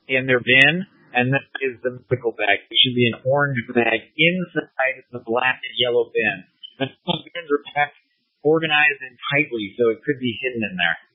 in their bin, and that is the mythical bag. It should be an orange bag inside the black and yellow bin. And some bins are packed, organized, and tightly, so it could be hidden in there.